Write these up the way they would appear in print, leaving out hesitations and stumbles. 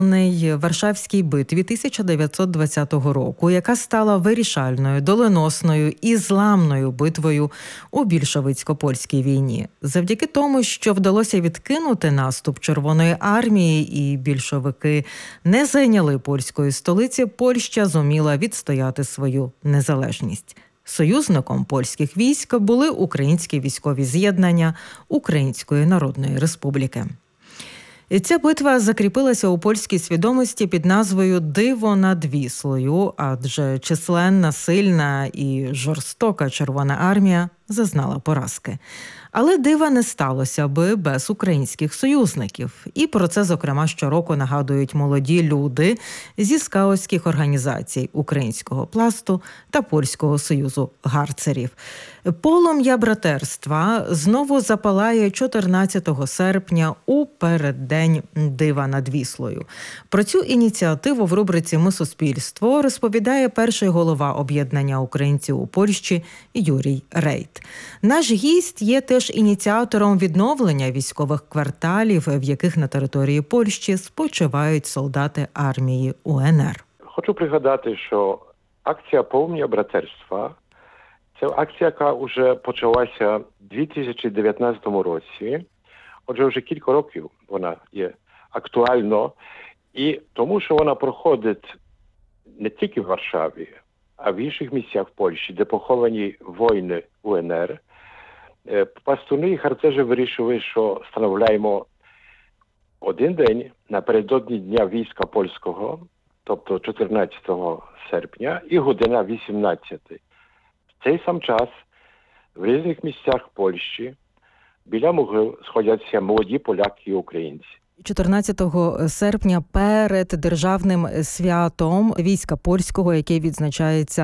Варшавській битві 1920 року, яка стала вирішальною, доленосною і зламною битвою у більшовицько-польській війні. Завдяки тому, що вдалося відкинути наступ Червоної армії і більшовики не зайняли польської столиці, Польща зуміла відстояти свою незалежність. Союзником польських військ були українські військові з'єднання Української Народної Республіки. І ця битва закріпилася у польській свідомості під назвою «Диво над Віслою», адже численна, сильна і жорстока Червона армія зазнала поразки. Але дива не сталося би без українських союзників. І про це, зокрема, щороку нагадують молоді люди зі скаутських організацій Українського пласту та Польського союзу гарцерів. Полум'я братерства знову запалає 14 серпня у переддень Дива над Віслою. Про цю ініціативу в рубриці «Ми суспільство» розповідає перший голова об'єднання українців у Польщі Юрій Рейт. Наш гість є теж ініціатором відновлення військових кварталів, в яких на території Польщі спочивають солдати армії УНР. Хочу пригадати, що акція «Полум'я братерства» – це акція, яка вже почалася в 2019 році. Отже, вже кілька років вона є актуальна. І тому, що вона проходить не тільки в Варшаві, а в інших місцях в Польщі, де поховані воїни УНР, пластуни і харцежі вирішили, що встановляємо один день напередодні Дня війська польського, тобто 14 серпня, і година 18. В цей сам час в різних місцях Польщі біля могил сходяться молоді поляки і українці. 14 серпня перед державним святом війська польського, яке відзначається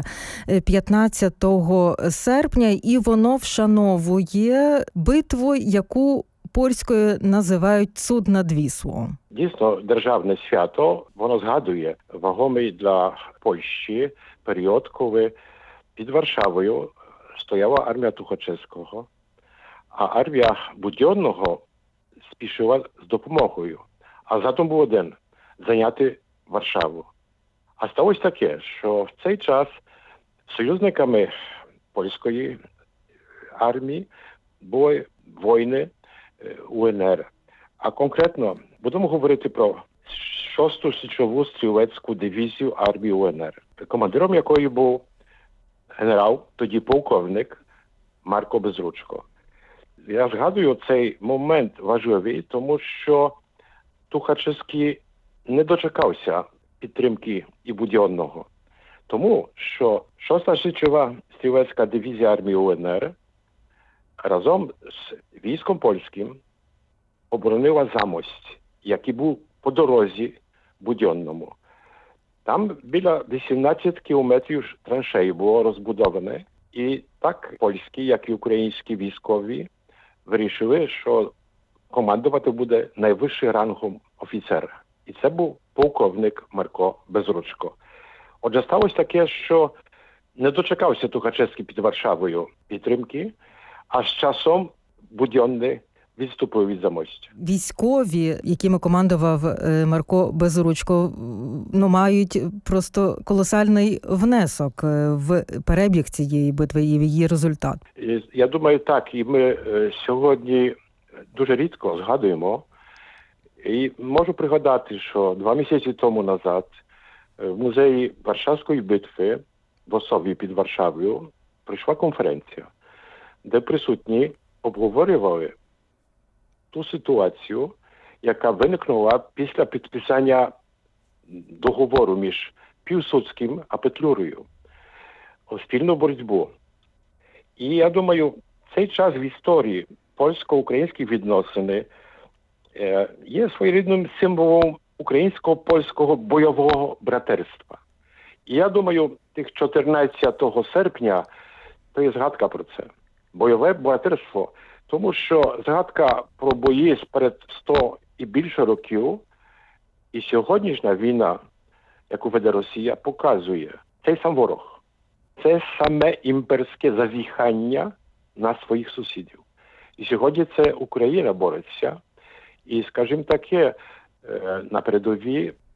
15 серпня, і воно вшановує битву, яку польською називають «Цуд над Віслою». Дійсно, державне свято, воно згадує вагомий для Польщі період, коли під Варшавою стояла армія Тухачевського, а армія Будьонного спішила з допомогою. А задум був один – зайняти Варшаву. А сталося таке, що в цей час союзниками польської армії були воїни УНР. А конкретно будемо говорити про 6-ту січову стрілецьку дивізію армії УНР, командиром якої був генерал, тоді полковник Марко Безручко. Я згадую цей момент важливий, тому що Тухачевський не дочекався підтримки і Будьонного. Тому що 6-та січова стрілецька дивізія армії УНР разом з військом польським оборонила Замость, який був по дорозі Будьонному. Там біля 18 кілометрів траншеї було розбудоване. І так польські, як і українські військові вирішили, що командувати буде найвищий рангом офіцер. І це був полковник Марко Безручко. Отже, сталося таке, що не дочекався Тухачевський під Варшавою підтримки, а з часом Будьонний відступив від Замостя. Військові, якими командував Марко Безручко, мають просто колосальний внесок в перебіг цієї битви і в її результат. Я думаю, так. І ми сьогодні дуже рідко згадуємо. І можу пригадати, що 2 місяці тому назад в музеї Варшавської битви в Осові під Варшавою прийшла конференція, де присутні обговорювали ту ситуацію, яка виникнула після підписання договору між Пілсудським та Петлюрою у спільну боротьбу. І я думаю, цей час в історії польсько-українські відносини є своєрідним символом українсько-польського бойового братерства. І я думаю, тих 14 серпня то є згадка про це. Бойове братерство. Тому що згадка про бої перед 100 і більше років і сьогоднішня війна, яку веде Росія, показує цей сам ворог. Це саме імперське зазіхання на своїх сусідів. І сьогодні це Україна бореться. І, скажімо таке, на передовій